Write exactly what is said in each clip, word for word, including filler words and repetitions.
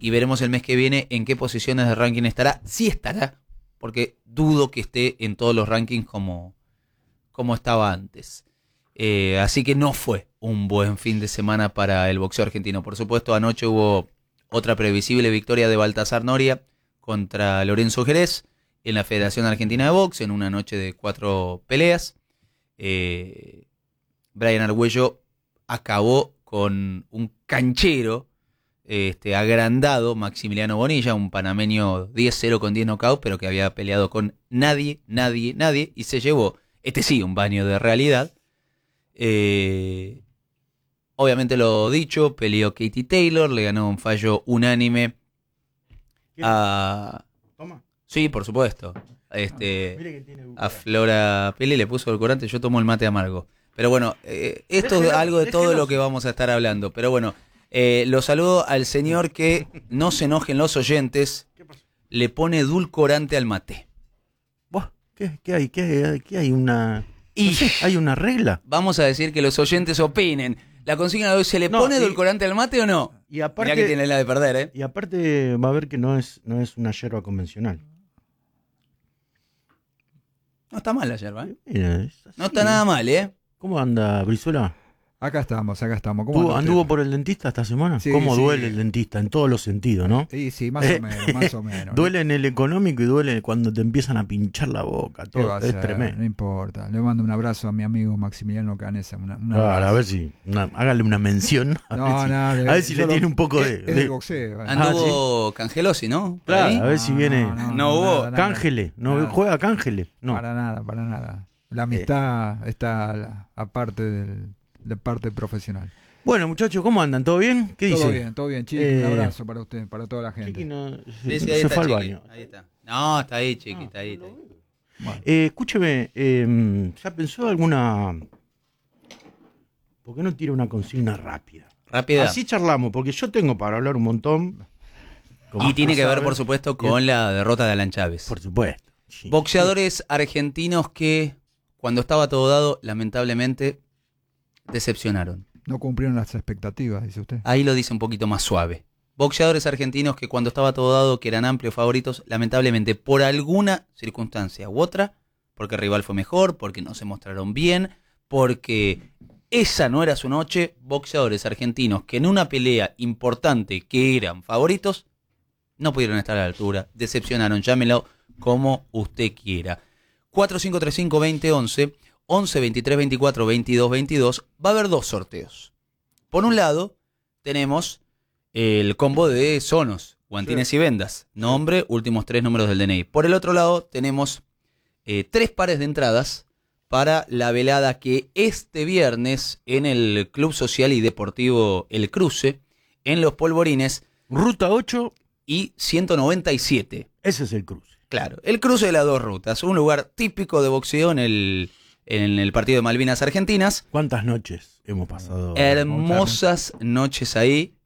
y veremos el mes que viene en qué posiciones de ranking estará. Sí estará, porque dudo que esté en todos los rankings como, como estaba antes. Eh, así que no fue un buen fin de semana para el boxeo argentino. Por supuesto, anoche hubo otra previsible victoria de Baltasar Noria contra Lorenzo Jerez en la Federación Argentina de Box, en una noche de cuatro peleas. Eh, Brian Argüello acabó con un canchero este, agrandado, Maximiliano Bonilla, un panameño diez cero con diez knockouts, pero que había peleado con nadie, nadie, nadie, y se llevó, este sí, un baño de realidad. Eh, obviamente lo dicho, peleó Katie Taylor, le ganó un fallo unánime a... Toma. Sí, por supuesto. Este, a Flora Pili le puso el corante, yo tomo el mate amargo. Pero bueno, eh, esto es algo de todo lo que vamos a estar hablando. Pero bueno, eh, lo saludo al señor que, no se enojen los oyentes, le pone edulcorante al mate. ¿Qué, qué hay? ¿Qué, qué hay? Una... Y no sé, ¿hay una regla? Vamos a decir que los oyentes opinen. ¿La consigna de hoy se le No, pone y- edulcorante al mate o no? Y aparte, Mirá que tiene la de perder, ¿eh? y aparte va a ver que no es, no es una yerba convencional. No está mal la yerba, ¿eh? Mira, es así. No está nada mal, ¿eh? ¿Cómo anda, Brizuela? Acá estamos, acá estamos. ¿Cómo ¿Tú anda usted? anduvo por el dentista esta semana? Sí, ¿Cómo sí. duele el dentista? En todos los sentidos, ¿no? Sí, sí, más Eh, o menos, más o menos. Duele en el económico y duele cuando te empiezan a pinchar la boca. ¿Qué va Todo, a es hacer? tremendo. No importa. Le mando un abrazo a mi amigo Maximiliano Canesa. Una, un Claro, abrazo. a ver si, una- hágale una mención. A No, ver si, no, a ver si yo le lo- tiene un poco es- de... es de- del boxeo. ¿eh? Anduvo Cangelosi, ¿no? Por Claro, ahí. a ver si viene... No hubo. nada, nada. Cángele, no Nada. juega Cángele. No. Para nada, para nada. La amistad está a la- aparte del, de parte profesional. Bueno, muchachos, ¿cómo andan? ¿Todo bien? ¿Qué Todo dice? bien, todo bien, Chiqui. Eh, Un abrazo para usted, para toda la gente. Chiqui no- Sí, se, sí, ahí se está, fue al Chiqui. baño. Ahí está. No, está ahí, Chiqui, Ah, está ahí. Está ahí. Bueno, Eh, escúcheme, eh, ¿ya pensó alguna... ¿Por qué no tira una consigna rápida? Rápida. Así charlamos, porque yo tengo para hablar un montón. Como Y tiene usted que ver, sabe. por supuesto, con la derrota de Alan Chávez. Por supuesto. Sí. Boxeadores argentinos que, cuando estaba todo dado, lamentablemente decepcionaron. no cumplieron las expectativas, dice usted. Ahí lo dice un poquito más suave. Boxeadores argentinos que, cuando estaba todo dado, que eran amplios favoritos, lamentablemente, por alguna circunstancia u otra, porque el rival fue mejor, porque no se mostraron bien, porque esa no era su noche, boxeadores argentinos que en una pelea importante que eran favoritos, no pudieron estar a la altura, decepcionaron, llámelo como usted quiera. cuatro cinco tres cinco, dos cero once, once, veintitrés, veinticuatro, veintidós, veintidós, va a haber dos sorteos. Por un lado, tenemos el combo de Sonos, guantines y vendas, nombre, últimos tres números del D N I. Por el otro lado, tenemos eh, tres pares de entradas para la velada que este viernes en el Club Social y Deportivo El Cruce, en Los Polvorines Ruta ocho, y ciento noventa y siete. ese es el cruce. Claro, el cruce de las dos rutas, un lugar típico de boxeo en el, en el partido de Malvinas Argentinas. ¿Cuántas noches hemos pasado? Hermosas noches ahí.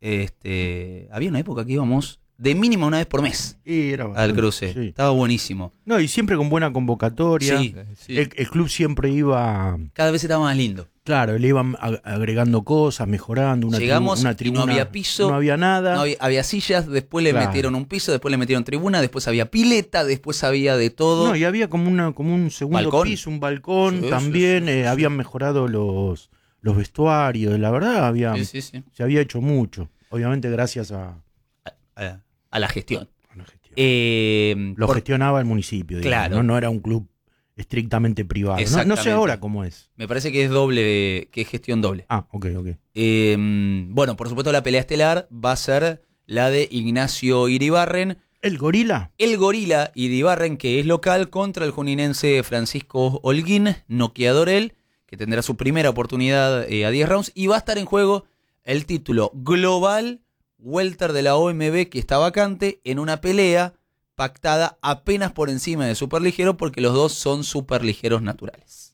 Este, había una época que íbamos de mínimo una vez por mes Y era al bastante, cruce. sí. Estaba buenísimo. No, y siempre con buena convocatoria. Sí, sí. El, el club siempre iba, Cada vez estaba más lindo. claro, le iban ag- agregando cosas, mejorando. Una Llegamos tribu- una y no tribuna, había piso, no había nada. No había, había sillas, después le Claro. metieron un piso, después le metieron tribuna, después había pileta, después había de todo. No, y había como una como un segundo Balcón. piso, un balcón Sí, también. sí, sí, eh, sí. Habían mejorado los, los vestuarios. La verdad, había, Sí, sí, sí. se había hecho mucho. Obviamente, gracias a, A, a la gestión. a la gestión. Eh, Lo por- gestionaba el municipio, digamos, Claro. ¿no? No era un club estrictamente privado. No, no sé Exactamente. ahora cómo es. Me parece que es doble, que es gestión doble. Ah, ok, ok. Eh, bueno, por supuesto la pelea estelar va a ser la de Ignacio Iribarren, ¿El gorila? el gorila Iribarren, que es local, contra el juninense Francisco Holguín, noqueador él, que tendrá su primera oportunidad eh, a diez rounds, y va a estar en juego el título global welter de la O M B, que está vacante, en una pelea pactada apenas por encima de superligero, porque los dos son superligeros naturales.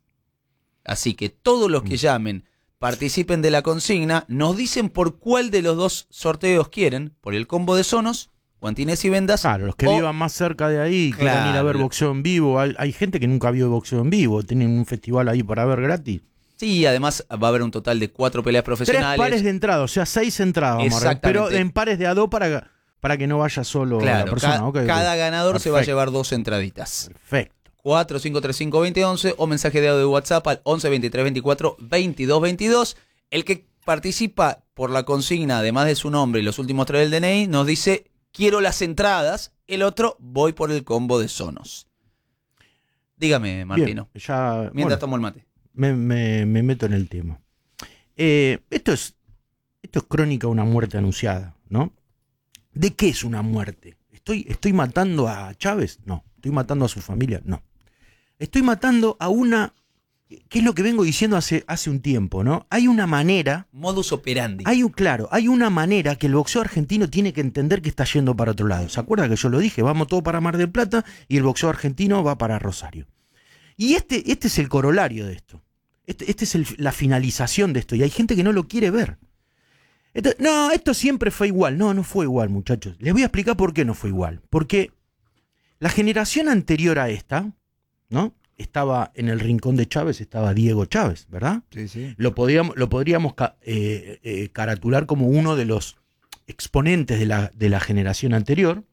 Así que todos los que llamen, participen de la consigna, nos dicen por cuál de los dos sorteos quieren, por el combo de Sonos, guantines y vendas. Claro, los que o- vivan más cerca de ahí, que quieran ir a Claro. ver boxeo en vivo. Hay, hay gente que nunca vio boxeo en vivo, tienen un festival ahí para ver gratis. Sí, además va a haber un total de cuatro peleas Tres profesionales. pares de entradas, o sea, seis entradas, vamos a ver, pero Exactamente. en pares de a dos para, para que no vaya solo Claro, la persona. ca- Okay, cada okay. ganador Perfecto. se va a llevar dos entraditas. Perfecto. cuatro cinco tres cinco dos cero once o mensaje de audio de WhatsApp al once veintitrés veinticuatro veintidós veintidós. El que participa por la consigna, además de su nombre y los últimos tres del D N I, nos dice, quiero las entradas. El otro, voy por el combo de Sonos. Dígame, Martino. Bien, ya, Mientras bueno, tomo el mate. me, me- me meto en el tema. Eh, esto es esto es crónica de una muerte anunciada, ¿no? ¿De qué es una muerte? ¿Estoy, estoy matando a Chávez? No. ¿Estoy matando a su familia? No. Estoy matando a una... ¿Qué es lo que vengo diciendo hace, hace un tiempo, ¿no? Hay una manera... Modus operandi. Hay un, claro, hay una manera que el boxeo argentino tiene que entender que está yendo para otro lado. ¿Se acuerda que yo lo dije? Vamos todo para Mar del Plata y el boxeo argentino va para Rosario. Y este, este es el corolario de esto. Este, este es el- la finalización de esto. Y hay gente que no lo quiere ver. Esto- no, esto siempre fue igual. No, no fue igual, muchachos. Les voy a explicar por qué no fue igual. Porque la generación anterior a esta, ¿no? Estaba en el rincón de Chávez, estaba Diego Chávez, ¿verdad? Sí, sí. Lo podríamos, lo podríamos ca- eh, eh, caratular como uno de los exponentes de la, de la generación anterior.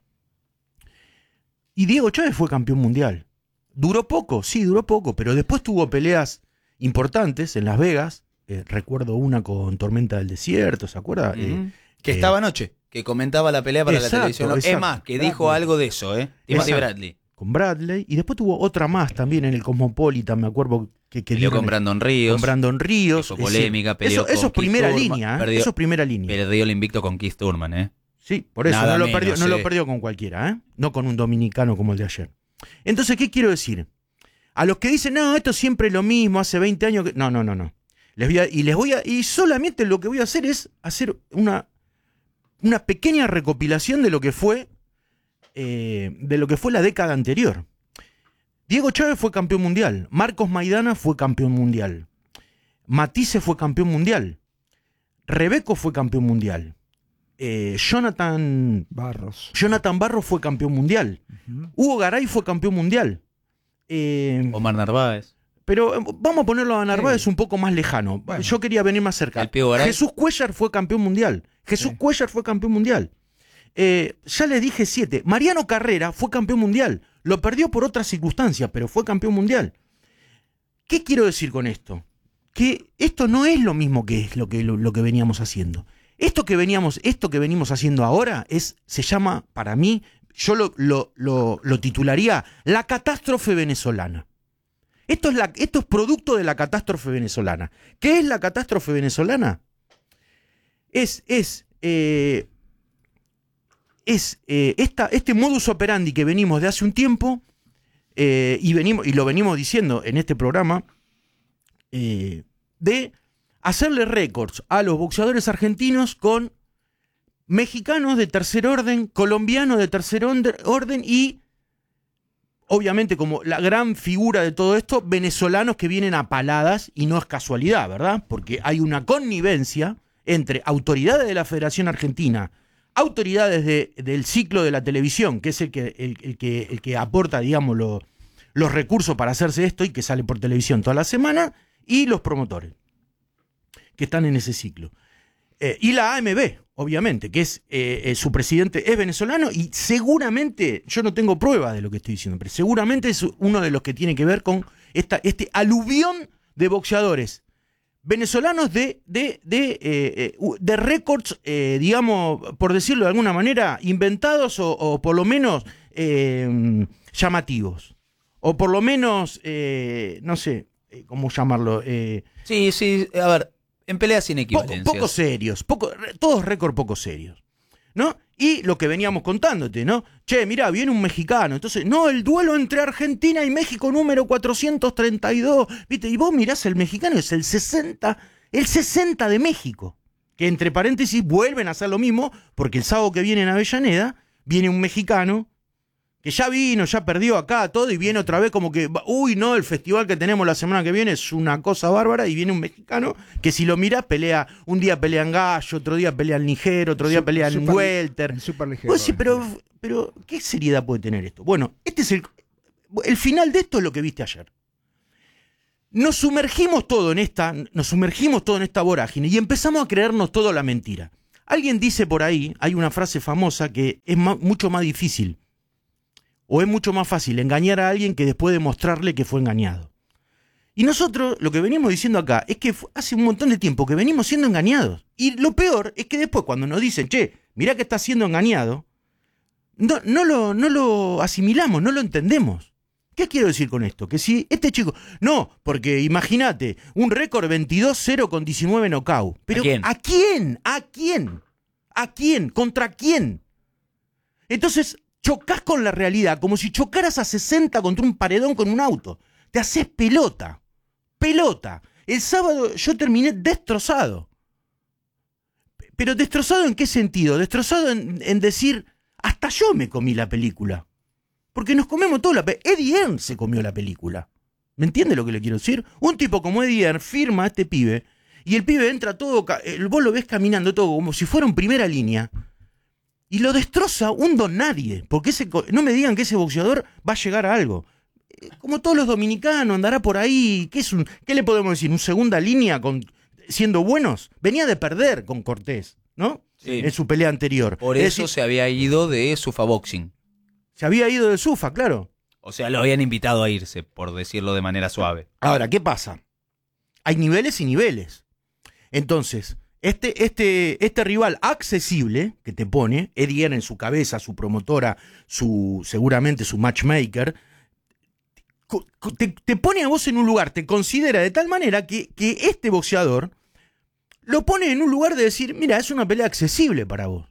Y Diego Chávez fue campeón mundial. Duró poco, sí, duró poco, pero después tuvo peleas importantes en Las Vegas. Eh, recuerdo una con Tormenta del Desierto, ¿se acuerda? Eh, Ujú. Que eh, estaba anoche, que comentaba la pelea para Exacto, la televisión. Es exacto. más, que dijo algo de eso, ¿eh? Timothy Exacto. Bradley. con Bradley. Y después tuvo otra más también en el Cosmopolitan, me acuerdo que, que Peleó dieron- con Brandon Ríos. con Brandon Ríos. Hizo Es decir, polémica, peleó eso, eso con es primera Keith Thurman, línea, ¿eh? perdió- Eso es primera línea. Perdió el invicto con Keith Thurman, ¿eh? Sí, por eso Nada no, lo, menos, perdió, no sí. lo perdió con cualquiera, ¿eh? No con un dominicano como el de ayer. Entonces, ¿qué quiero decir? A los que dicen, no, esto siempre es lo mismo, hace veinte años que... No, no, no, no. Les voy a- y les voy a... Y solamente lo que voy a hacer es hacer una, una pequeña recopilación de lo que fue eh, de lo que fue la década anterior. Diego Chávez fue campeón mundial. Marcos Maidana fue campeón mundial. Matisse fue campeón mundial. Rebeco fue campeón mundial. Eh, Jonathan, Barros. Jonathan Barros fue campeón mundial. Ujú. Hugo Garay fue campeón mundial. Eh, Omar Narváez. pero eh, vamos a ponerlo a Narváez Sí. un poco más lejano. Bueno. Yo quería venir más cerca. El Pío Garay. Jesús Cuellar fue campeón mundial. Jesús Sí. Cuellar fue campeón mundial. Eh, ya les dije siete. Mariano Carrera fue campeón mundial. Lo perdió por otras circunstancias, pero fue campeón mundial. ¿Qué quiero decir con esto? Que esto no es lo mismo que es lo que, lo, lo que veníamos haciendo. Esto que veníamos, esto que venimos haciendo ahora es, se llama, para mí, yo lo, lo, lo, lo titularía la catástrofe venezolana. Esto es, la, esto es producto de la catástrofe venezolana. ¿Qué es la catástrofe venezolana? Es, es, eh, es eh, esta, este modus operandi que venimos de hace un tiempo eh, y, venimos, y lo venimos diciendo en este programa, eh, de hacerle récords a los boxeadores argentinos con mexicanos de tercer orden, colombianos de tercer onde- orden y, obviamente, como la gran figura de todo esto, venezolanos que vienen a paladas, y no es casualidad, ¿verdad? Porque hay una connivencia entre autoridades de la Federación Argentina, autoridades de- del ciclo de la televisión, que es el que, el, el que, el que aporta, digamos, lo- los recursos para hacerse esto y que sale por televisión toda la semana, y los promotores que están en ese ciclo. Eh, y la A M B, obviamente, que es eh, eh, su presidente es venezolano y seguramente, yo no tengo pruebas de lo que estoy diciendo, pero seguramente es uno de los que tiene que ver con esta, este aluvión de boxeadores venezolanos de, de, de, eh, eh, u- de récords, eh, digamos, por decirlo de alguna manera, inventados o, o por lo menos eh, llamativos. O por lo menos, eh, no sé, eh, ¿cómo llamarlo? Eh, Sí, sí, a ver, en peleas sin poco, equivalencias. poco serios, poco, re- todos récords poco serios, ¿no? Y lo que veníamos contándote, ¿no? Che, mirá, viene un mexicano, entonces, no, el duelo entre Argentina y México número cuatrocientos treinta y dos, ¿viste? Y vos mirás, el mexicano es el sesenta, el sesenta de México, que entre paréntesis vuelven a hacer lo mismo, porque el sábado que viene en Avellaneda, viene un mexicano que ya vino, ya perdió acá todo y viene otra vez como que, uy, no, el festival que tenemos la semana que viene es una cosa bárbara y viene un mexicano que si lo mirás pelea, un día pelea en gallo, otro día pelea en ligero, otro día Sup- pelea en super- welter. el super ligero. Vos decís, pero, pero, ¿qué seriedad puede tener esto? Bueno, este es el, el final de esto es lo que viste ayer. Nos sumergimos todo en esta, nos sumergimos todo en esta vorágine y empezamos a creernos todo la mentira. Alguien dice por ahí, hay una frase famosa que es ma- mucho más difícil o es mucho más fácil engañar a alguien que después demostrarle que fue engañado. Y nosotros lo que venimos diciendo acá es que hace un montón de tiempo que venimos siendo engañados. Y lo peor es que después cuando nos dicen, che, mirá que estás siendo engañado, no, no, lo, no lo asimilamos, no lo entendemos. ¿Qué quiero decir con esto? Que si este chico... No, porque imagínate, un récord veintidós cero con diecinueve knockout. Pero ¿A quién? ¿A quién? ¿A quién? ¿A quién? ¿Contra quién? Entonces chocás con la realidad como si chocaras a sesenta contra un paredón con un auto. Te haces pelota. Pelota. El sábado yo terminé destrozado. Pero destrozado ¿en qué sentido? Destrozado en, en decir, hasta yo me comí la película. Porque nos comemos toda la película. Eddie Hearn se comió la película. ¿Me entiende lo que le quiero decir? Un tipo como Eddie Hearn firma a este pibe y el pibe entra todo, vos lo ves caminando todo como si fuera en primera línea y lo destroza un don nadie. Porque ese, no me digan que ese boxeador va a llegar a algo. Como todos los dominicanos, andará por ahí. ¿Qué, es un, qué le podemos decir? ¿Un segunda línea con, siendo buenos? Venía de perder con Cortés, ¿no? Sí. En su pelea anterior. Por Es eso decir, se había ido de Sufa Boxing. se había ido de Sufa, claro. O sea, lo habían invitado a irse, por decirlo de manera suave. Ahora, ¿qué pasa? Hay niveles y niveles. Entonces, este, este, este rival accesible que te pone, Eddie Hearn en su cabeza, su promotora, su, seguramente su matchmaker, te, te pone a vos en un lugar, te considera de tal manera que, que este boxeador lo pone en un lugar de decir, mira, es una pelea accesible para vos.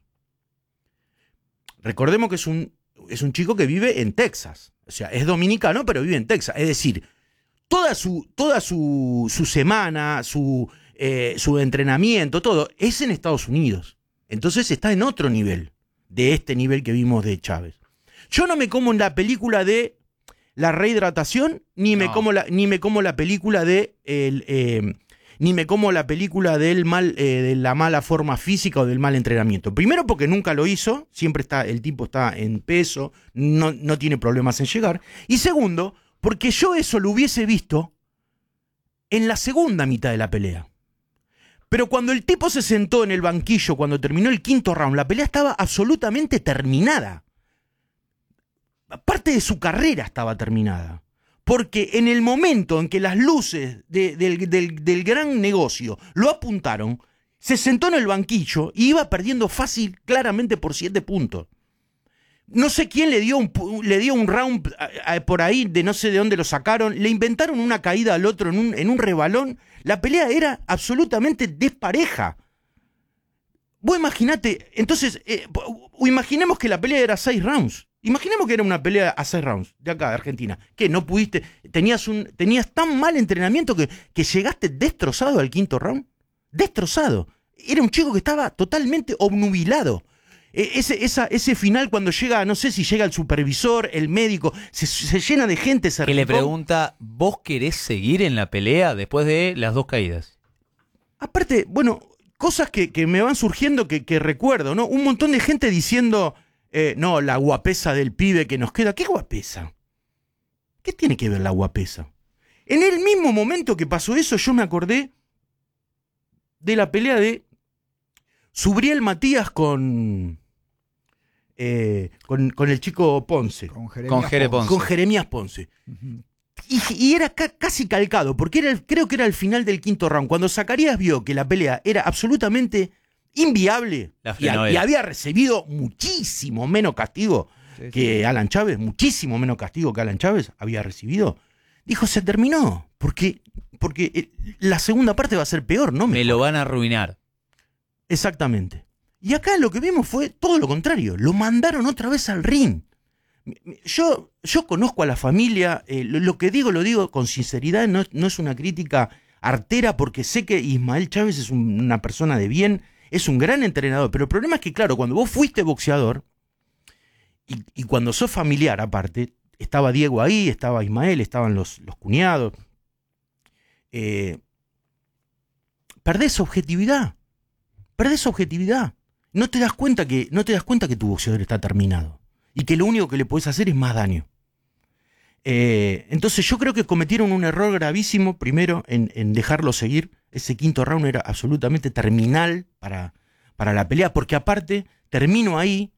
Recordemos que es un, es un chico que vive en Texas. O sea, es dominicano, pero vive en Texas. Es decir, toda su, toda su, su semana, su, eh, su entrenamiento, todo, es en Estados Unidos. Entonces está en otro nivel, de este nivel que vimos de Chávez. Yo no me como en la película de la rehidratación, ni me, No. como, la, ni me como la película de... El, eh, ni me como la película del mal, eh, de la mala forma física o del mal entrenamiento. Primero porque nunca lo hizo, siempre está, el tipo está en peso, no, no tiene problemas en llegar. Y segundo, porque yo eso lo hubiese visto en la segunda mitad de la pelea. Pero cuando el tipo se sentó en el banquillo, cuando terminó el quinto round, la pelea estaba absolutamente terminada. Parte de su carrera estaba terminada. Porque en el momento en que las luces de, del, del, del gran negocio lo apuntaron, se sentó en el banquillo y iba perdiendo fácil, claramente por siete puntos. No sé quién le dio un, le dio un round a, a, por ahí, de no sé de dónde lo sacaron, le inventaron una caída al otro en un, en un rebalón. La pelea era absolutamente despareja. Vos imaginate, entonces, eh, imaginemos que la pelea era seis rounds. Imaginemos que era una pelea a seis rounds, de acá, de Argentina. Que no pudiste, tenías un tenías tan mal entrenamiento que, que llegaste destrozado al quinto round. Destrozado. Era un chico que estaba totalmente obnubilado. E- ese, esa, ese final cuando llega, no sé si llega el supervisor, el médico, se, se llena de gente. Se Que le rincón. pregunta, ¿vos querés seguir en la pelea después de las dos caídas? Aparte, bueno, cosas que, que me van surgiendo que, que recuerdo, ¿no? Un montón de gente diciendo... Eh, no, la guapesa del pibe que nos queda. ¿Qué guapesa? ¿Qué tiene que ver la guapesa? En el mismo momento que pasó eso, yo me acordé de la pelea de Subriel Matías con, eh, con, con el chico Ponce. Con Jeremías Con Jere Ponce. Con Jeremías Ponce. Ujú. Y, y era ca- casi calcado, porque era el- creo que era el final del quinto round. Cuando Zacarías vio que la pelea era absolutamente inviable La y, frenó a- él. y había recibido muchísimo menos castigo Sí, sí. que Alan Chávez, muchísimo menos castigo que Alan Chávez había recibido, dijo, se terminó, porque, porque eh, la segunda parte va a ser peor, ¿no? Me Mejor. lo van a arruinar. Exactamente. Y acá lo que vimos fue todo lo contrario, lo mandaron otra vez al ring. Yo, yo conozco a la familia, eh, lo, lo que digo lo digo con sinceridad, no, no es una crítica artera, porque sé que Ismael Chávez es un- una persona de bien, es un gran entrenador, pero el problema es que, claro, cuando vos fuiste boxeador, y, y cuando sos familiar aparte, estaba Diego ahí, estaba Ismael, estaban los, los cuñados, eh, perdés objetividad, perdés objetividad. No te das cuenta que, no te das cuenta que tu boxeador está terminado, y que lo único que le podés hacer es más daño. Eh, entonces yo creo que cometieron un error gravísimo, primero, en, en dejarlo seguir. Ese quinto round era absolutamente terminal para, para la pelea, porque aparte termino ahí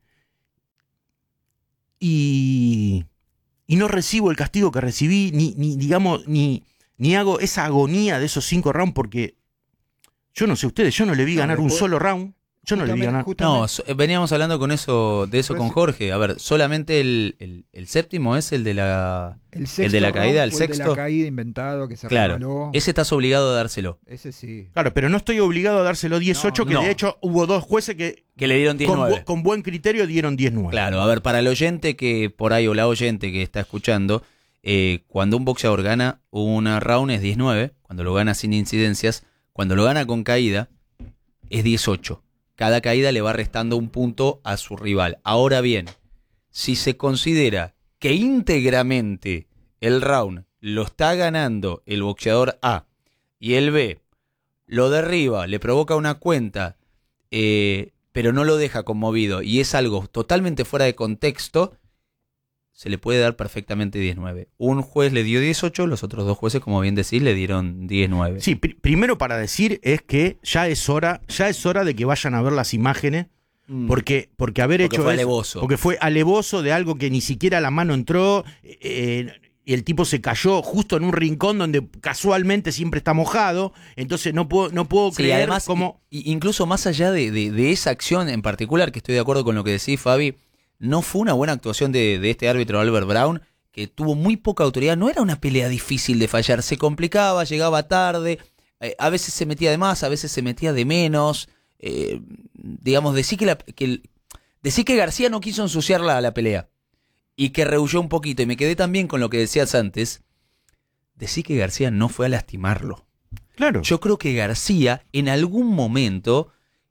y, y no recibo el castigo que recibí, ni, ni digamos, ni, ni hago esa agonía de esos cinco rounds, porque yo no sé ustedes, yo no le vi ganar no, un después, solo round. Yo no le vi ganar. No, so, veníamos hablando con eso, de eso con Jorge. A ver, solamente el, el, el séptimo es el de la, el, sexto el de la caída, el fue sexto. El de la caída inventado que se claro, regaló. Ese estás obligado a dárselo. Ese sí. Claro, pero no estoy obligado a dárselo diez ocho, no, que no. De hecho hubo dos jueces que, que le dieron diez nueve. Con, con buen criterio dieron diez nueve. Claro, a ver, para el oyente que por ahí o la oyente que está escuchando, eh, cuando un boxeador gana una round es diez nueve, cuando lo gana sin incidencias, cuando lo gana con caída es diez ocho. Cada caída le va restando un punto a su rival. Ahora bien, si se considera que íntegramente el round lo está ganando el boxeador A y el B lo derriba, le provoca una cuenta, eh, pero no lo deja conmovido y es algo totalmente fuera de contexto, se le puede dar perfectamente diez nueve. Un juez le dio diez ocho, los otros dos jueces, como bien decís, le dieron diez nueve. Sí, pr- primero para decir es que ya es hora, ya es hora de que vayan a ver las imágenes, mm. porque, porque haber porque hecho fue eso, alevoso. Porque fue alevoso de algo que ni siquiera la mano entró, eh, y el tipo se cayó justo en un rincón donde casualmente siempre está mojado, entonces no puedo, no puedo sí, creer además, cómo... Y, incluso más allá de, de, de esa acción en particular, que estoy de acuerdo con lo que decís, Fabi, no fue una buena actuación de, de este árbitro Albert Brown, que tuvo muy poca autoridad. No era una pelea difícil de fallar, se complicaba, llegaba tarde, eh, a veces se metía de más, a veces se metía de menos. Eh, digamos, decí que, la, que, decí que García no quiso ensuciar la, la pelea y que rehuyó un poquito. Y me quedé también con lo que decías antes, decí que García no fue a lastimarlo. Claro. Yo creo que García en algún momento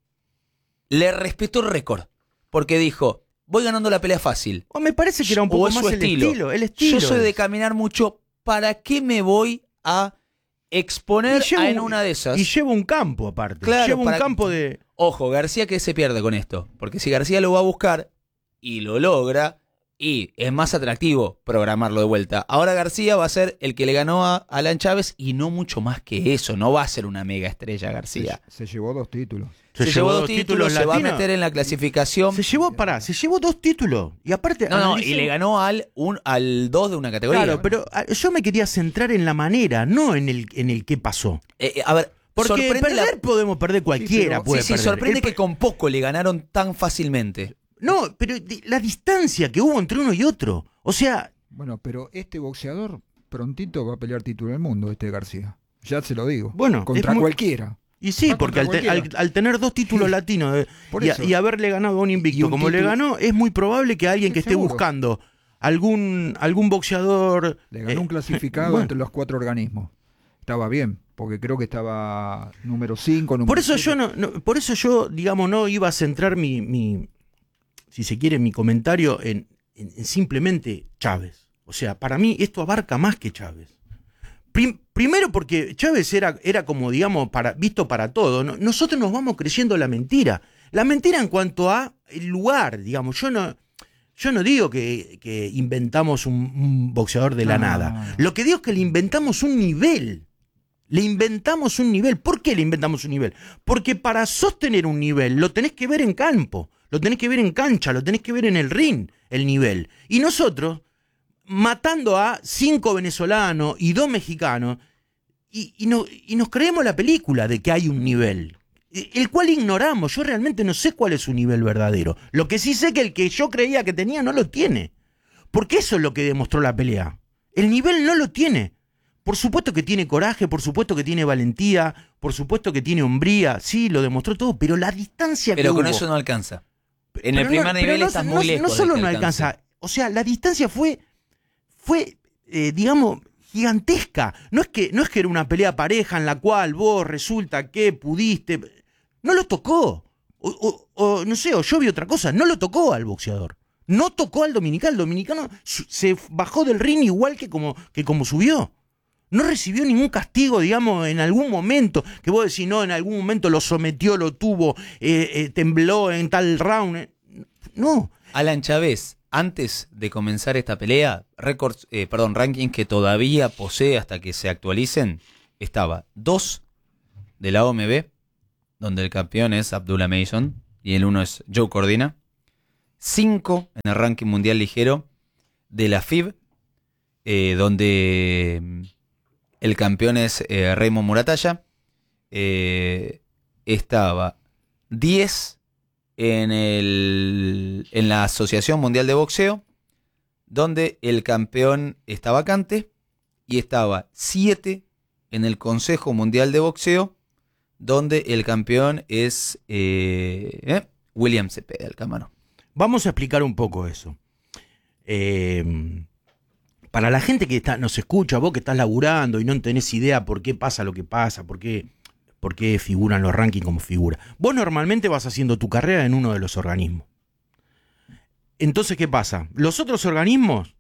le respetó el récord, porque dijo... voy ganando la pelea fácil. O me parece que era un poco más el estilo. estilo. El estilo. Yo soy de caminar mucho. ¿Para qué me voy a exponer a en una de esas? Y llevo un campo aparte. Claro, llevo un para, campo de... Ojo, García, ¿qué se pierde con esto? Porque si García lo va a buscar y lo logra, y es más atractivo programarlo de vuelta. Ahora García va a ser el que le ganó a Alan Chávez y no mucho más que eso. No va a ser una mega estrella García. Se, se llevó dos títulos. Se, se llevó dos títulos, títulos se va a meter en la clasificación. Se llevó, pará, se llevó dos títulos. Y aparte... No, no, y le ganó al un, al dos de una categoría. Claro, pero yo me quería centrar en la manera, no en el, en el qué pasó. Eh, eh, a ver, porque perder la... podemos perder cualquiera. Sí, pero, puede sí, sí, perder. sorprende el... que con poco le ganaron tan fácilmente. No, pero la distancia que hubo entre uno y otro. O sea... Bueno, pero este boxeador prontito va a pelear título del mundo, este García. Ya se lo digo. Bueno, contra muy... cualquiera. Y sí, porque al, te, al, al tener dos títulos sí. latinos eh, y, y haberle ganado a un invicto un como título... le ganó, es muy probable que alguien sí, que esté seguro. buscando algún algún boxeador... Le ganó eh, un clasificado eh, bueno. entre los cuatro organismos. Estaba bien, porque creo que estaba número cinco, número Por eso siete. yo, no, no, por eso yo, digamos, no iba a centrar mi, mi si se quiere, mi comentario en, en, en simplemente Chávez. O sea, para mí esto abarca más que Chávez. Prim, primero porque Chávez era, era como, digamos, para, visto para todo. ¿no? Nosotros nos vamos creyendo la mentira. La mentira en cuanto a el lugar, digamos. Yo no, yo no digo que, que inventamos un, un boxeador de la no, nada. No, no. Lo que digo es que le inventamos un nivel. Le inventamos un nivel. ¿Por qué le inventamos un nivel? Porque para sostener un nivel lo tenés que ver en campo, lo tenés que ver en cancha, lo tenés que ver en el ring, el nivel. Y nosotros... matando a cinco venezolanos y dos mexicanos, y, y, no, y nos creemos la película de que hay un nivel, el cual ignoramos. Yo realmente no sé cuál es su nivel verdadero. Lo que sí sé que el que yo creía que tenía no lo tiene, porque eso es lo que demostró la pelea. El nivel no lo tiene. Por supuesto que tiene coraje, por supuesto que tiene valentía, por supuesto que tiene hombría, sí, lo demostró todo, pero la distancia pero que con hubo, eso no alcanza. En pero el primer no, nivel no, estás no, muy no, lejos. No solo de no alcance. alcanza, o sea, la distancia fue... fue, eh, digamos, gigantesca. No es que no es que era una pelea pareja en la cual vos resulta que pudiste... No lo tocó. O, o, o no sé, o yo vi otra cosa. No lo tocó al boxeador. No tocó al dominicano. El dominicano se bajó del ring igual que como, que como subió. No recibió ningún castigo, digamos, en algún momento. Que vos decís, no, en algún momento lo sometió, lo tuvo, eh, eh, tembló en tal round. No. Alan Chávez, antes de comenzar esta pelea, récords, eh, perdón, rankings que todavía posee hasta que se actualicen, estaba dos de la O M B, donde el campeón es Abdullah Mason y el uno es Joe Cordina. cinco en el ranking mundial ligero de la F I B, eh, donde el campeón es eh, Raymond Muratalla. Eh, estaba diez en, el, en la Asociación Mundial de Boxeo, donde el campeón está vacante, y estaba siete en el Consejo Mundial de Boxeo, donde el campeón es eh, eh, William Cepeda, el Camaro. Vamos a explicar un poco eso. Eh, para la gente que está, nos escucha, vos que estás laburando y no tenés idea por qué pasa lo que pasa, por qué, por qué figuran los rankings como figura. Vos normalmente vas haciendo tu carrera en uno de los organismos. Entonces, ¿qué pasa? Los otros organismos,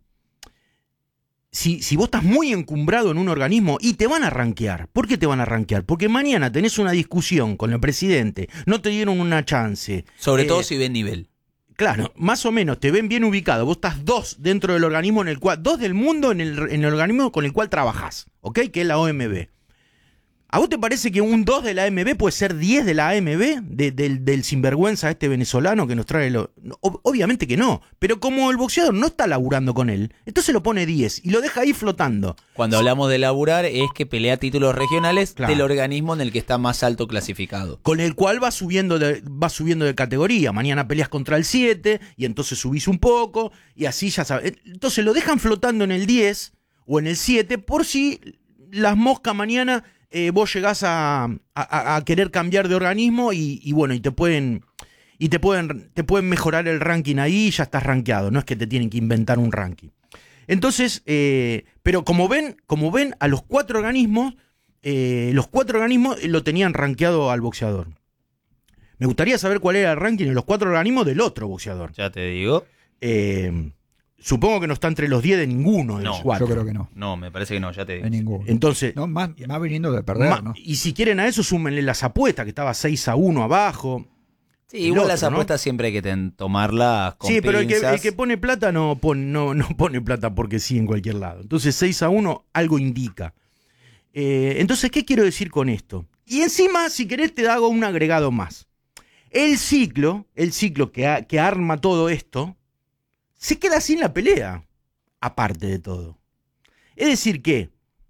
si, si vos estás muy encumbrado en un organismo, y te van a rankear. ¿Por qué te van a rankear? Porque mañana tenés una discusión con el presidente, no te dieron una chance. Sobre eh, todo si ven nivel. Claro, más o menos te ven bien ubicado. Vos estás dos dentro del organismo en el cual, dos del mundo en el, en el organismo con el cual trabajás, ¿ok? Que es la O M B. ¿A vos te parece que un dos de la A M B puede ser diez de la A M B? De, del, del sinvergüenza este venezolano que nos trae lo... Ob- obviamente que no. Pero como el boxeador no está laburando con él, entonces lo pone diez y lo deja ahí flotando. Cuando hablamos de laburar es que pelea títulos regionales Claro. del organismo en el que está más alto clasificado. Con el cual va subiendo de, va subiendo de categoría. Mañana peleas contra el siete y entonces subís un poco y así ya sabes. Entonces lo dejan flotando en el diez o en el siete por si las moscas mañana eh, vos llegás a, a, a querer cambiar de organismo y, y bueno, y te pueden y te pueden, te pueden mejorar el ranking ahí y ya estás rankeado. No es que te tienen que inventar un ranking. Entonces, eh, pero como ven, como ven, a los cuatro organismos, eh, los cuatro organismos lo tenían rankeado al boxeador. Me gustaría saber cuál era el ranking de los cuatro organismos del otro boxeador. Ya te digo. Eh, supongo que no está entre los diez de ninguno de No, los cuatro. Yo creo que no. No, me parece que no, ya te digo. En ninguno. Entonces, No, más, más viniendo de perder, ma- ¿no? y si quieren a eso, súmenle las apuestas, que estaba seis a uno abajo. Sí, el igual otro, las ¿no? apuestas siempre hay que ten- tomarlas con Sí, pero el que, pinzas. el que pone plata no pone, no, no pone plata porque sí en cualquier lado. Entonces seis a uno algo indica. Eh, entonces, ¿qué quiero decir con esto? Y encima, si querés, te hago un agregado más. El ciclo, el ciclo que, ha- que arma todo esto, se queda sin la pelea, aparte de todo. Es decir que,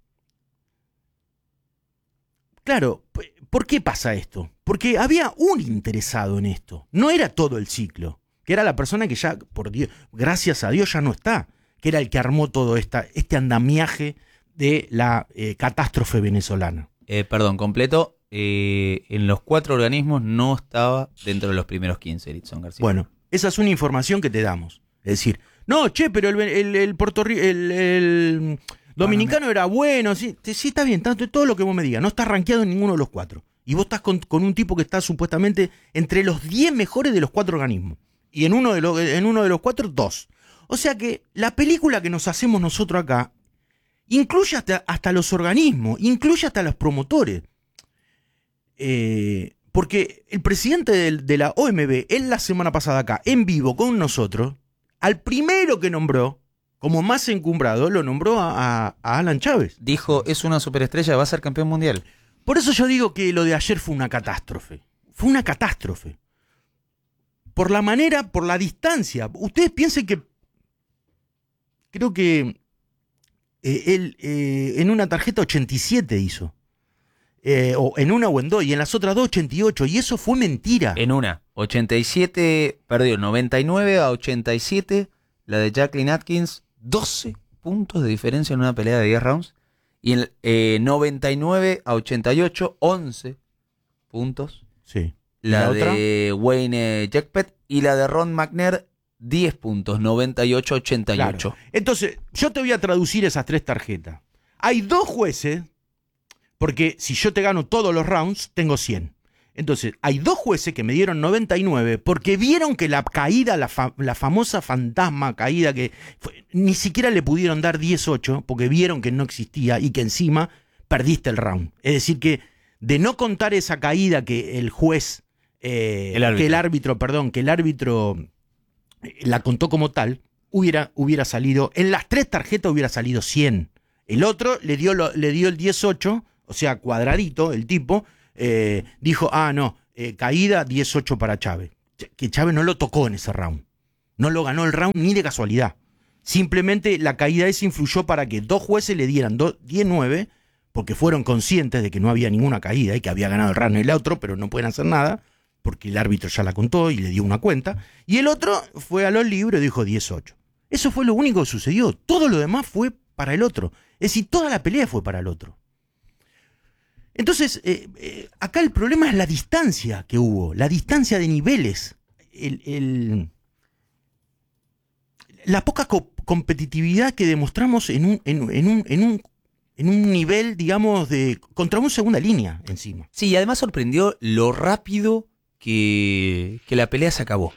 claro, p- ¿por qué pasa esto? Porque había un interesado en esto, no era todo el ciclo, que era la persona que ya, por Dios, gracias a Dios ya no está, que era el que armó todo esta, este andamiaje de la eh, catástrofe venezolana. Eh, perdón, completo. Eh, en los cuatro organismos no estaba dentro de los primeros quince, Erickson García. Bueno, esa es una información que te damos. Es decir, no, che, pero el, el, el, Puerto Ri- el, el dominicano era bueno, sí, te- sí está bien, tanto, todo lo que vos me digas, no está rankeado en ninguno de los cuatro. Y vos estás con, con un tipo que está supuestamente entre los diez mejores de los cuatro organismos. Y en uno de, los, en uno de los cuatro, dos. O sea que la película que nos hacemos nosotros acá incluye hasta, hasta los organismos, incluye hasta los promotores. Eh, porque el presidente del- de la O M B, él la semana pasada acá, en vivo con nosotros, al primero que nombró, como más encumbrado, lo nombró a, a- a Alan Chávez. Dijo, es una superestrella, va a ser campeón mundial. Por eso yo digo que lo de ayer fue una catástrofe. Fue una catástrofe. Por la manera, por la distancia. Ustedes piensen que... Creo que eh, él eh, en una tarjeta ochenta y siete hizo. Eh, o en una o en dos, y en las otras dos ochenta y ocho. Y eso fue mentira. En una, ochenta y siete, perdió noventa y nueve a ochenta y siete, la de Jacqueline Atkins, doce puntos de diferencia en una pelea de diez rounds. Y en eh, noventa y nueve a ochenta y ocho, once puntos. Sí. La, ¿La otra? de Wayne Jackpet y la de Ron McNair, diez puntos, noventa y ocho a ochenta y ocho. Claro. Entonces, yo te voy a traducir esas tres tarjetas. Hay dos jueces, porque si yo te gano todos los rounds, tengo cien. Entonces, hay dos jueces que me dieron noventa y nueve porque vieron que la caída, la, fa- la famosa fantasma caída, que fue- ni siquiera le pudieron dar diez ocho porque vieron que no existía y que encima perdiste el round. Es decir, que de no contar esa caída que el juez, eh, El árbitro. que el árbitro, perdón, que el árbitro eh, la contó como tal, hubiera, hubiera salido, en las tres tarjetas hubiera salido cien. El otro le dio, lo- le dio el diez ocho, o sea, cuadradito, el tipo, eh, dijo, ah, no, eh, caída, diez ocho para Chávez. Que Chávez no lo tocó en ese round. No lo ganó el round ni de casualidad. Simplemente la caída esa influyó para que dos jueces le dieran diez nueve, porque fueron conscientes de que no había ninguna caída y que había ganado el round el otro, pero no pueden hacer nada, porque el árbitro ya la contó y le dio una cuenta. Y el otro fue a los libros y dijo diez ocho. Eso fue lo único que sucedió. Todo lo demás fue para el otro. Es decir, toda la pelea fue para el otro. Entonces, eh, eh, acá el problema es la distancia que hubo, la distancia de niveles, el, el, la poca co- competitividad que demostramos en un, en, en, un, en, un, en un nivel, digamos, de contra una segunda línea encima. Sí, y además sorprendió lo rápido que, que la pelea se acabó.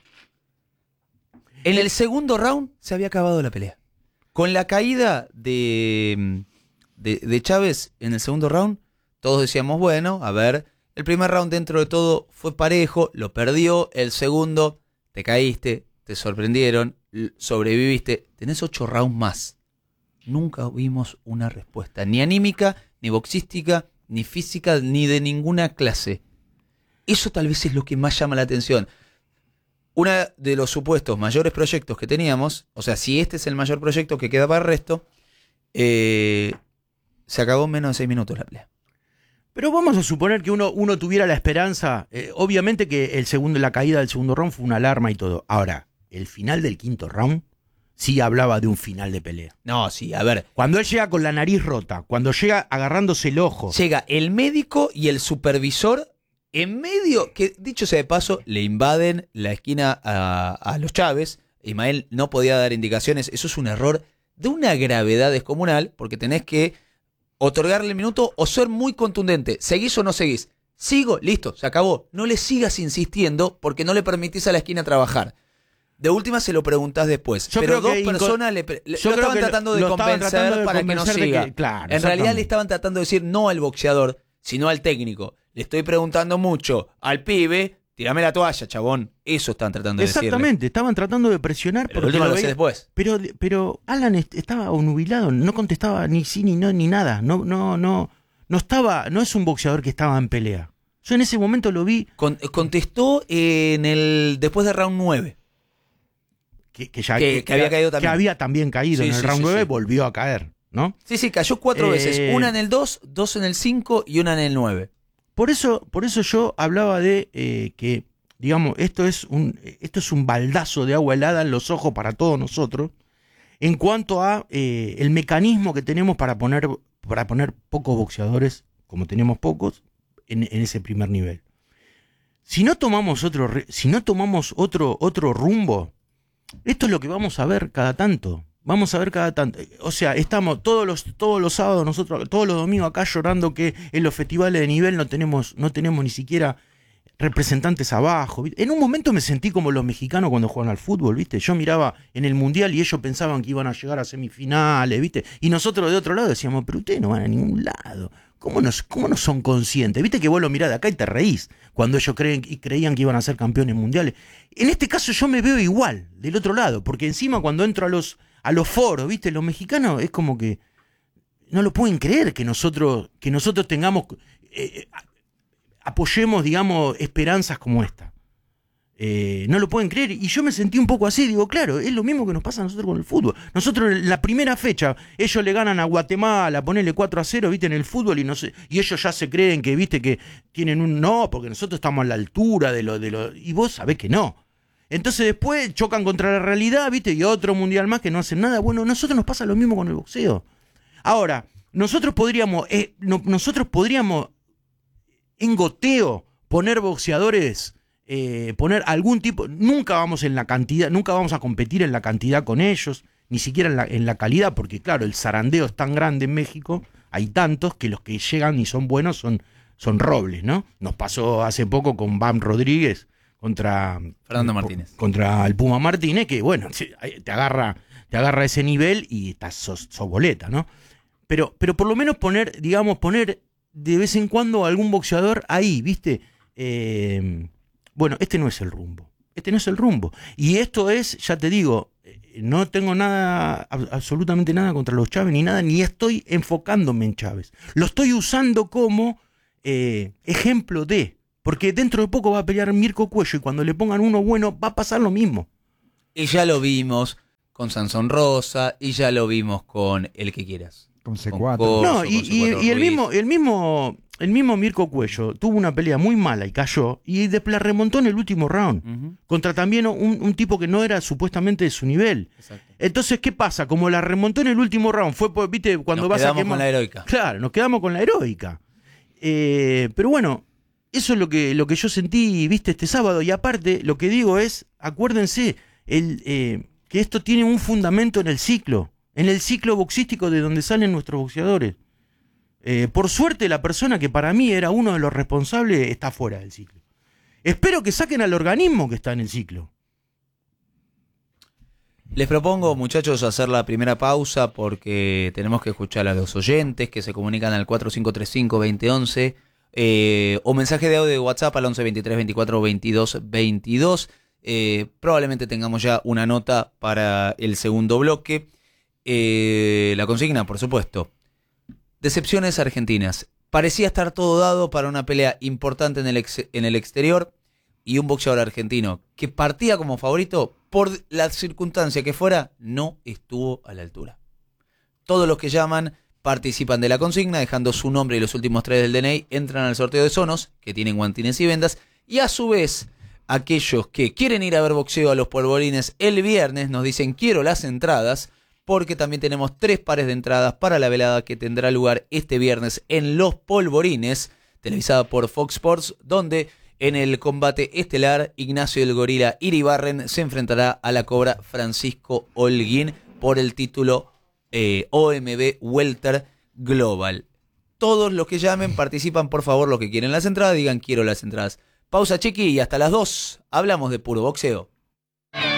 En el segundo round se había acabado la pelea. Con la caída de, de, de Chávez en el segundo round, todos decíamos, bueno, a ver, el primer round dentro de todo fue parejo, lo perdió, el segundo, te caíste, te sorprendieron, sobreviviste, tenés ocho rounds más. Nunca vimos una respuesta, ni anímica, ni boxística, ni física, ni de ninguna clase. Eso tal vez es lo que más llama la atención. Uno de los supuestos mayores proyectos que teníamos, o sea, si este es el mayor proyecto que queda para el resto, eh, se acabó en menos de seis minutos la pelea. Pero vamos a suponer que uno, uno tuviera la esperanza, eh, obviamente que el segundo, la caída del segundo round fue una alarma y todo. Ahora, el final del quinto round sí hablaba de un final de pelea. No, sí, a ver. Cuando él llega con la nariz rota, cuando llega agarrándose el ojo. Llega el médico y el supervisor en medio, que dicho sea de paso, le invaden la esquina a, a los Chávez. Ismael no podía dar indicaciones. Eso es un error de una gravedad descomunal, porque tenés que otorgarle el minuto o ser muy contundente. ¿Seguís o no seguís? Sigo, listo, se acabó. No le sigas insistiendo porque no le permitís a la esquina trabajar. De última se lo preguntás después. Yo pero creo dos que personas le, le, lo estaban que tratando de lo convencer tratando de para convencer que no siga. que, claro, en realidad le estaban tratando de decir no al boxeador, sino al técnico. Le estoy preguntando mucho al pibe, tirame la toalla, chabón. Eso están tratando de decirle. Exactamente, estaban tratando de presionar. Pero lo, lo veía, sé después. Pero, pero Alan estaba nubilado, no contestaba ni sí ni no ni nada. No, no, no, no estaba, no es un boxeador que estaba en pelea. Yo en ese momento lo vi. Con, contestó en el después de round nueve. Que, que, ya, que, que, que había caído también. Que había también caído sí, en el sí, round sí, nueve, sí. Volvió a caer, ¿no? Sí, sí, cayó cuatro eh, veces. Una en el dos, dos en el cinco y una en el nueve. Por eso, por eso yo hablaba de eh, que, digamos, esto es un, esto es un baldazo de agua helada en los ojos para todos nosotros, en cuanto a eh, el mecanismo que tenemos para poner, para poner pocos boxeadores, como tenemos pocos, en, en ese primer nivel. Si no tomamos otro, si no tomamos otro, otro rumbo, esto es lo que vamos a ver cada tanto. Vamos a ver cada tanto. O sea, estamos todos los, todos los sábados, nosotros, todos los domingos acá llorando que en los festivales de nivel no tenemos, no tenemos ni siquiera representantes abajo. ¿Viste? En un momento me sentí como los mexicanos cuando juegan al fútbol, ¿viste? Yo miraba en el mundial y ellos pensaban que iban a llegar a semifinales, ¿viste? Y nosotros de otro lado decíamos, pero ustedes no van a ningún lado. ¿Cómo no, cómo no son conscientes? ¿Viste que vos lo mirás de acá y te reís cuando ellos creen, y creían que iban a ser campeones mundiales? En este caso yo me veo igual, del otro lado, porque encima cuando entro a los, a los foros, ¿viste? Los mexicanos es como que no lo pueden creer que nosotros, que nosotros tengamos, eh, apoyemos, digamos, esperanzas como esta. Eh, no lo pueden creer. Y yo me sentí un poco así, digo, claro, es lo mismo que nos pasa a nosotros con el fútbol. Nosotros en la primera fecha, ellos le ganan a Guatemala, ponerle cuatro a cero, viste, en el fútbol, y no sé, y ellos ya se creen que, viste, que tienen un no, porque nosotros estamos a la altura de lo, de lo, y vos sabés que no. Entonces después chocan contra la realidad, viste, y otro mundial más que no hacen nada. Bueno, a nosotros nos pasa lo mismo con el boxeo. Ahora, nosotros podríamos, eh, no, nosotros podríamos en goteo poner boxeadores. Eh, poner algún tipo, nunca vamos en la cantidad, nunca vamos a competir en la cantidad con ellos, ni siquiera en la, en la calidad, porque claro, el zarandeo es tan grande en México, hay tantos que los que llegan y son buenos son, son robles, ¿no? Nos pasó hace poco con Bam Rodríguez contra Fernando Martínez, contra el Puma Martínez, que bueno, te agarra, te agarra ese nivel y estás sos, sos boleta, ¿no? Pero, pero por lo menos poner, digamos, poner de vez en cuando algún boxeador ahí, ¿viste? Eh, Bueno, este no es el rumbo, este no es el rumbo. Y esto es, ya te digo, no tengo nada, absolutamente nada contra los Chávez, ni nada, ni estoy enfocándome en Chávez. Lo estoy usando como eh, ejemplo de, Porque dentro de poco va a pelear Mirko Cuello y cuando le pongan uno bueno va a pasar lo mismo. Y ya lo vimos con Sansón Rosa, y ya lo vimos con el que quieras. Con C Con cuatro. Corso, No, con y, C y- cuatro y el Ruiz. mismo, el mismo, el mismo Mirko Cuello tuvo una pelea muy mala y cayó, y después la remontó en el último round. Ujú, Contra también un, un tipo que no era supuestamente de su nivel. exacto. Entonces, ¿qué pasa? Como la remontó en el último round, fue, por- viste, cuando Nos vas a quedamos quemar. con la heroica. Claro, nos quedamos con la heroica. Eh, pero bueno, eso es lo que, lo que yo sentí, viste, este sábado. Y aparte, lo que digo es, acuérdense, el, eh, que esto tiene un fundamento en el ciclo, en el ciclo boxístico de donde salen nuestros boxeadores. Eh, por suerte, la persona que para mí era uno de los responsables está fuera del ciclo. Espero que saquen al organismo que está en el ciclo. Les propongo, muchachos, hacer la primera pausa porque tenemos que escuchar a los oyentes que se comunican al cuatro cinco tres cinco, dos cero uno uno eh, o mensaje de audio de WhatsApp al once veintitrés veinticuatro veintidós veintidós. Eh, probablemente tengamos ya una nota para el segundo bloque. Eh, la consigna, por supuesto. Decepciones argentinas. Parecía estar todo dado para una pelea importante en el, ex- en el exterior y un boxeador argentino que partía como favorito, por la circunstancia que fuera, no estuvo a la altura. Todos los que llaman participan de la consigna, dejando su nombre y los últimos tres del D N I, entran al sorteo de Sonos, que tienen guantines y vendas, y a su vez, aquellos que quieren ir a ver boxeo a los polvorines el viernes, nos dicen quiero las entradas, porque también tenemos tres pares de entradas para la velada que tendrá lugar este viernes en Los Polvorines, televisada por Fox Sports, donde en el combate estelar Ignacio del Gorila Iribarren se enfrentará a la Cobra Francisco Holguín por el título eh, O M B Welter Global. Todos los que llamen participan, por favor, los que quieren las entradas, digan quiero las entradas. Pausa, Chiqui, y hasta las dos hablamos de puro boxeo.